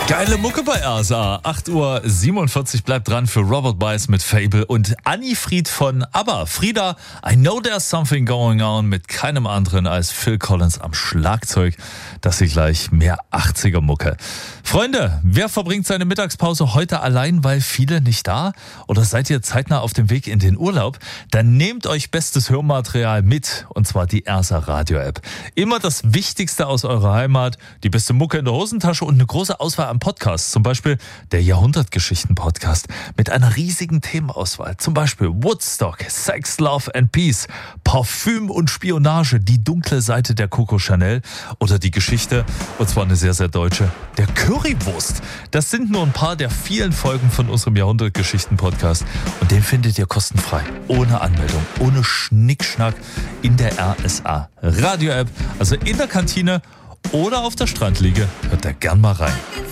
Geile Mucke bei RSA. 8:47 Uhr bleibt dran für Robert Baez mit Fable und Anni Fried von ABBA. Frieda, I know there's something going on mit keinem anderen als Phil Collins am Schlagzeug. Das ist gleich mehr 80er Mucke. Freunde, wer verbringt seine Mittagspause heute allein, weil viele nicht da? Oder seid ihr zeitnah auf dem Weg in den Urlaub? Dann nehmt euch bestes Hörmaterial mit, und zwar die RSA Radio App. Immer das Wichtigste aus eurer Heimat, die beste Mucke in der Hosentasche und eine große Auswahl an Podcasts. Zum Beispiel der Jahrhundertgeschichten-Podcast mit einer riesigen Themenauswahl. Zum Beispiel Woodstock, Sex, Love and Peace, Parfüm und Spionage, die dunkle Seite der Coco Chanel oder die Geschichte, und zwar eine sehr, sehr deutsche, der Currywurst. Das sind nur ein paar der vielen Folgen von unserem Jahrhundertgeschichten-Podcast und den findet ihr kostenfrei, ohne Anmeldung, ohne Schnickschnack in der RSA Radio App, also in der Kantine oder auf der Strandliege. Hört da gern mal rein.